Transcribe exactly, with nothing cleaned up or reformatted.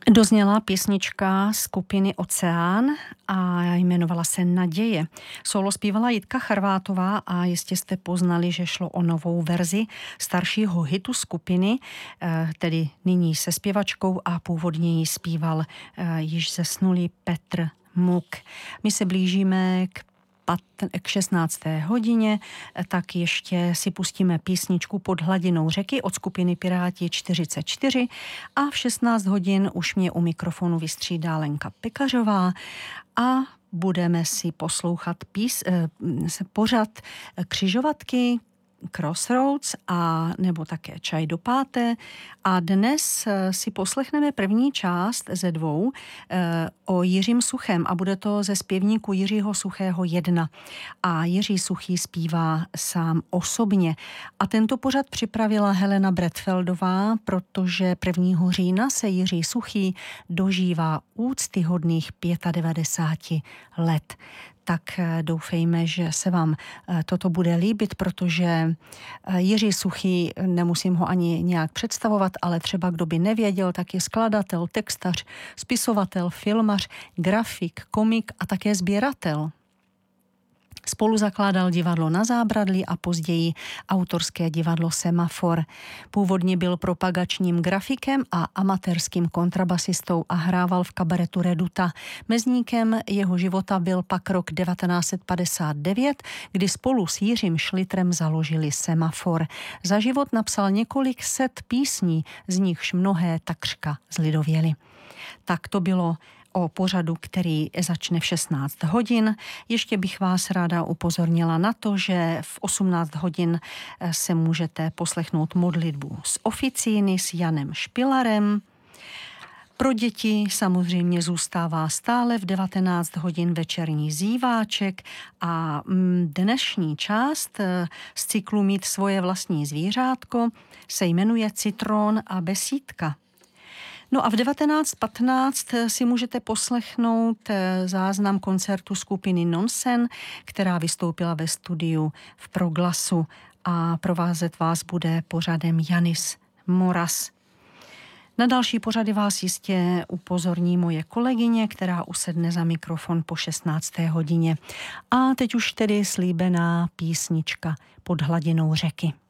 Dozněla písnička skupiny Oceán a jmenovala se Naděje. Solo zpívala Jitka Charvátová a jistě jste poznali, že šlo o novou verzi staršího hitu skupiny, tedy nyní se zpěvačkou, a původně ji zpíval již zesnulý Petr Muk. My se blížíme k k šestnácté hodině, tak ještě si pustíme písničku Pod hladinou řeky od skupiny Piráti čtyřicet čtyři a v šestnáct hodin už mě u mikrofonu vystřídá Lenka Pekařová a budeme si poslouchat pís, eh, pořad Křižovatky, Crossroads a nebo také Čaj do páté. A dnes si poslechneme první část ze dvou e, o Jiřím Suchém a bude to ze zpěvníku Jiřího Suchého jedna. A Jiří Suchý zpívá sám osobně. A tento pořad připravila Helena Bretfeldová, protože prvního října se Jiří Suchý dožívá úctyhodných devadesát pět let. Tak doufejme, že se vám toto bude líbit, protože Jiří Suchý, nemusím ho ani nějak představovat, ale třeba kdo by nevěděl, tak je skladatel, textař, spisovatel, filmař, grafik, komik a také sběratel. Spolu zakládal divadlo Na Zábradlí a později autorské divadlo Semafor. Původně byl propagačním grafikem a amatérským kontrabasistou a hrával v kabaretu Reduta. Mezníkem jeho života byl pak rok devatenáct set padesát devět, kdy spolu s Jiřím Šlitrem založili Semafor. Za život napsal několik set písní, z nichž mnohé takřka zlidověly. Tak to bylo o pořadu, který začne v šestnáct hodin. Ještě bych vás ráda upozornila na to, že v osmnáct hodin se můžete poslechnout modlitbu z oficíny s Janem Špilarem. Pro děti samozřejmě zůstává stále v devatenáct hodin večerní zíváček a dnešní část z cyklu Mít svoje vlastní zvířátko se jmenuje Citron a besídka. No a v devatenáct patnáct si můžete poslechnout záznam koncertu skupiny Nonsen, která vystoupila ve studiu v Proglasu, a provázet vás bude pořadem Janis Moras. Na další pořady vás jistě upozorní moje kolegyně, která usedne za mikrofon po šestnácté hodině. A teď už tedy slíbená písnička Pod hladinou řeky.